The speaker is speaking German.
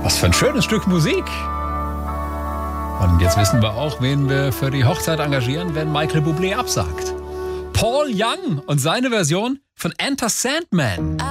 Was für ein schönes Stück Musik. Und jetzt wissen wir auch, wen wir für die Hochzeit engagieren, wenn Michael Bublé absagt. Paul Young und seine Version von Enter Sandman.